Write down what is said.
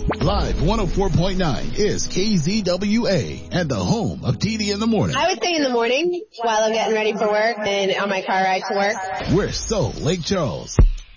Live 104.9 is KZWA and the home of TD in the morning. I would say in the morning while I'm getting ready for work and on my car ride to work. We're so Lake Charles.